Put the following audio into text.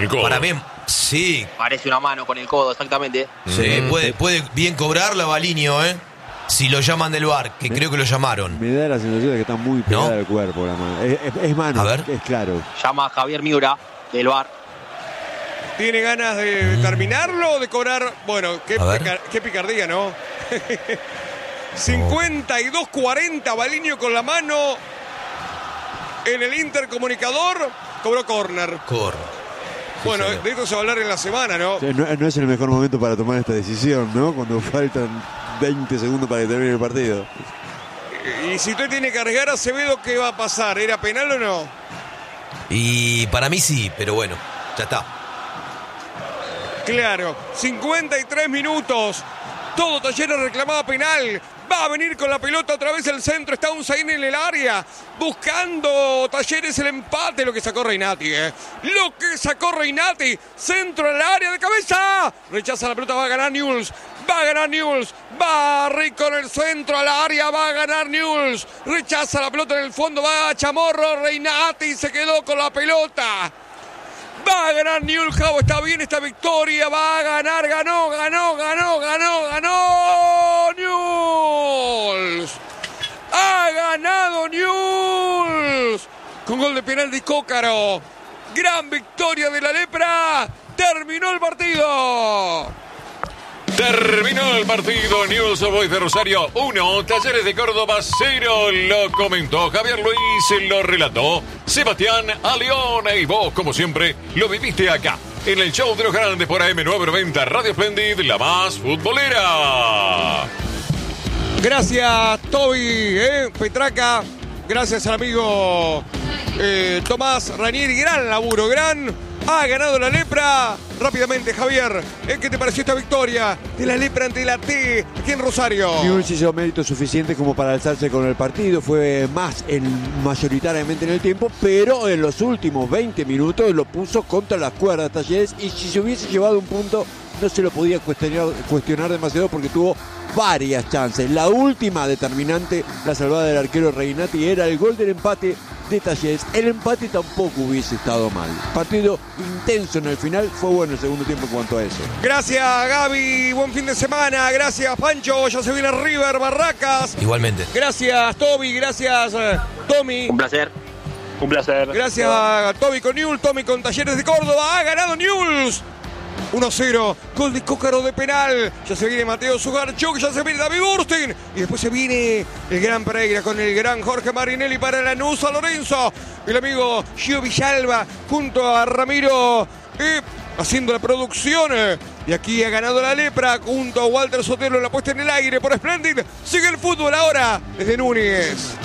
el codo. Para mí, sí. Parece una mano con el codo, exactamente. Sí, puede bien cobrar la Valiño, si lo llaman del VAR, que creo que lo llamaron. Me da la sensación de que está muy pegada ¿No? al cuerpo la mano. Es mano, A ver. es claro. Llama a Javier Miura del VAR. ¿Tiene ganas de terminarlo o de cobrar? Bueno, A ver. qué picardía, ¿no? 52-40, Valiño con la mano en el intercomunicador. Cobró córner. Corre. Bueno, señor. de esto se va a hablar en la semana, ¿no? Sí, no es el mejor momento para tomar esta decisión, ¿no? Cuando faltan 20 segundos para que termine el partido. Y si usted tiene que arriesgar a Acevedo, ¿qué va a pasar? ¿Era penal o no? Y para mí sí, pero bueno, ya está. Claro, 53 minutos. Todo Talleres reclamaba penal. Va a venir con la pelota otra vez el centro. Está Unzaín en el área. Buscando Talleres el empate. Lo que sacó Reinati, Lo que sacó Reinati. Centro en el área de cabeza. Rechaza la pelota. Va a ganar Newell's. Va a ganar Newell's. Va Rico en el centro a la área. Va a ganar Newell's. Rechaza la pelota en el fondo. Va a Chamorro. Reinati se quedó con la pelota. Va a ganar Newell's, Javo, está bien esta victoria, va a ganar, ganó Newell's. Ha ganado Newell's con gol de penal de Cócaro. Gran victoria de la Lepra, terminó el partido. Terminó el partido. Newell's Old Boys de Rosario 1, Talleres de Córdoba 0. Lo comentó Javier Luis, lo relató Sebastián Aleón. Y vos, como siempre, lo viviste acá, en el show de los grandes por AM990 Radio Splendid, la más futbolera. Gracias, Toby, Petraca. Gracias al amigo Tomás Ranieri. Gran laburo, ha ganado la Lepra. Rápidamente, Javier, ¿qué te pareció esta victoria de la Lepra ante la T aquí en Rosario? Newell's hizo méritos suficientes como para alzarse con el partido. Fue más mayoritariamente en el tiempo, pero en los últimos 20 minutos lo puso contra las cuerdas Talleres. Y si se hubiese llevado un punto, no se lo podía cuestionar demasiado porque tuvo varias chances. La última determinante, la salvada del arquero Reinati, era el gol del empate de Talleres. El empate tampoco hubiese estado mal. Partido intenso en el final. Fue bueno el segundo tiempo en cuanto a eso. Gracias, Gaby. Buen fin de semana. Gracias, Pancho. Ya se viene River Barracas. Igualmente. Gracias, Toby. Gracias, Tommy. Un placer. Gracias a Toby con Newell's, Tommy con Talleres de Córdoba. Ha ganado Newell's. 1-0, gol de Cócaro de penal. Ya se viene Mateo Sugarchuk, ya se viene David Burstin. Y después se viene el gran Pereira con el gran Jorge Marinelli para Lanús a Lorenzo. El amigo Gio Villalba junto a Ramiro haciendo la producción. Y aquí ha ganado la Lepra junto a Walter Sotelo en la puesta en el aire por Splendid. Sigue el fútbol ahora desde Núñez.